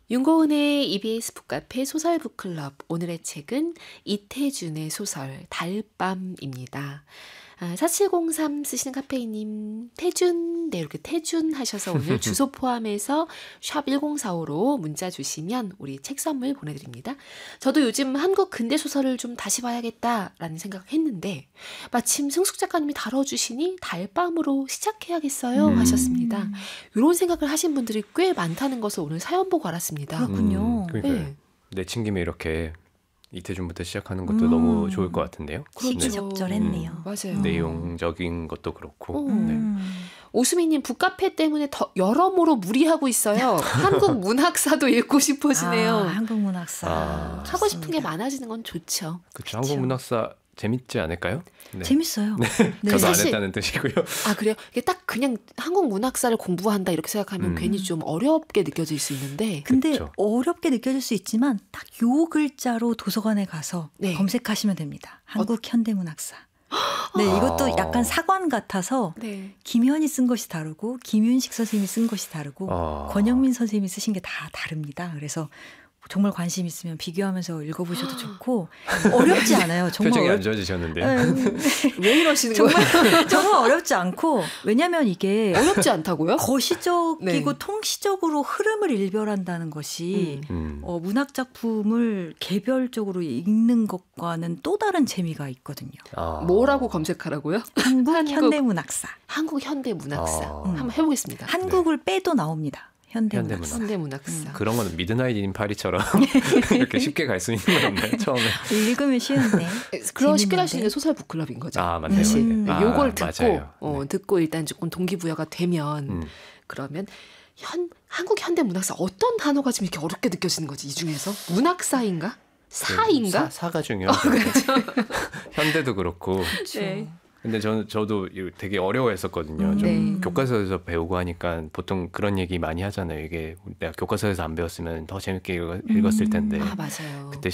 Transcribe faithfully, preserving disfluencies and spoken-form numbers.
윤고은의 이비에스 북카페 소설 북클럽. 오늘의 책은 이태준의 소설 달밤입니다. 아, 사칠공삼 쓰시는 카페이님, 태준, 네, 이렇게 태준 하셔서 오늘 주소 포함해서 샵 일공사오로 문자 주시면 우리 책 선물 보내드립니다. 저도 요즘 한국 근대소설을 좀 다시 봐야겠다라는 생각을 했는데 마침 승숙 작가님이 다뤄주시니 달밤으로 시작해야겠어요 음. 하셨습니다. 이런 생각을 하신 분들이 꽤 많다는 것을 오늘 사연 보고 알았습니다. 그렇군요. 음, 그러니까요. 네. 내친김에 이렇게 이태준부터 시작하는 것도 음. 너무 좋을 것 같은데요. 시기적절했네요. 음, 맞아요. 내용적인 것도 그렇고. 어. 네. 음. 오수미님, 북카페 때문에 더 여러모로 무리하고 있어요. 한국 문학사도 읽고 싶어지네요. 아, 한국 문학사. 아. 하고 싶은 게 좋습니다. 많아지는 건 좋죠. 그렇죠. 한국 문학사 재밌지 않을까요? 네. 재밌어요. 네. 저도 사실- 안 했다는 뜻이고요. 아, 그래요? 이게 딱 그냥 한국 문학사를 공부한다 이렇게 생각하면 음. 괜히 좀 어렵게 느껴질 수 있는데 근데 그쵸. 어렵게 느껴질 수 있지만 딱 요 글자로 도서관에 가서 네. 검색하시면 됩니다. 한국 현대문학사. 네, 이것도 아. 약간 사관 같아서 네. 김현이 쓴 것이 다르고 김윤식 선생님이 쓴 것이 다르고 아. 권영민 선생님이 쓰신 게 다 다릅니다. 그래서 정말 관심 있으면 비교하면서 읽어보셔도 좋고 어렵지 않아요. 정말 표정이 안 어렵... 좋아지셨는데요. 네, 왜 이러시는 거예요? 정말 정말 어렵지 않고 왜냐하면 이게 어렵지 않다고요? 거시적이고 네. 통시적으로 흐름을 일별한다는 것이 음. 음. 어, 문학 작품을 개별적으로 읽는 것과는 또 다른 재미가 있거든요. 아. 뭐라고 검색하라고요? 한국 한국- 현대문학사. 한국 현대문학사. 아. 한번 해보겠습니다. 한국을 빼도 나옵니다. 현대문학사. 현대문학. 현대문학사. 그런 거는 미드나잇 인 파리처럼 이렇게 쉽게 갈 수 있는 건 없나요? 처음에. 읽으면 쉬운데. 그런 쉽게 할 수 재밌는데. 있는 게 소설 북클럽인 거죠. 아, 맞네요. 사실 음. 아, 요걸 듣고 맞아요. 어, 네. 듣고 일단 조금 동기부여가 되면 음. 그러면 현 한국 현대 문학사 어떤 단어가 지금 이렇게 어렵게 느껴지는 거지 이 중에서 사인가 사인가? 사, 사가 중요하죠. 현대도 그렇고. 네. 근데 저는 저도 이거 되게 어려워했었거든요. 음. 좀 네. 교과서에서 배우고 하니까 보통 그런 얘기 많이 하잖아요. 이게 내가 교과서에서 안 배웠으면 더 재밌게 읽- 읽었을 텐데 아 맞아요. 그때